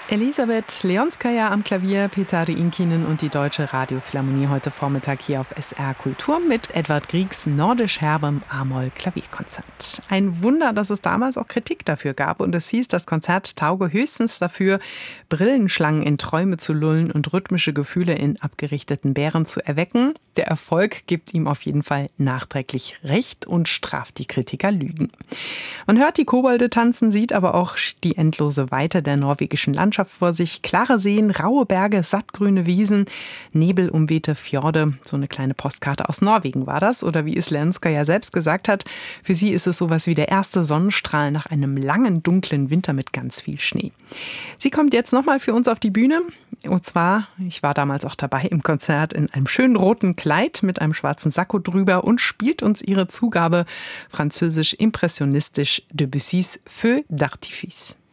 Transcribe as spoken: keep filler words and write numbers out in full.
Elisabeth Leonskaya am Klavier, Petteri Inkinen und die Deutsche Radiophilharmonie heute Vormittag hier auf S R Kultur mit Edvard Griegs nordisch herbem A-Moll-Klavierkonzert. Ein Wunder, dass es damals auch Kritik dafür gab und es hieß, das Konzert tauge höchstens dafür, Brillenschlangen in Träume zu lullen und rhythmische Gefühle in abgerichteten Bären zu erwecken. Der Erfolg gibt ihm auf jeden Fall nachträglich recht und straft die Kritiker Lügen. Man hört die Kobolde tanzen, sieht aber auch die endlose Weite der norwegischen Landschaft vor sich. Klare Seen, raue Berge, sattgrüne Wiesen, nebelumwehte Fjorde. So eine kleine Postkarte aus Norwegen war das. Oder wie es Lenska ja selbst gesagt hat, für sie ist es sowas wie der erste Sonnenstrahl nach einem langen, dunklen Winter mit ganz viel Schnee. Sie kommt jetzt nochmal für uns auf die Bühne. Und zwar, ich war damals auch dabei im Konzert, in einem schönen roten Kleid mit einem schwarzen Sakko drüber und spielt uns ihre Zugabe französisch impressionistisch Debussys Feu d'Artifice.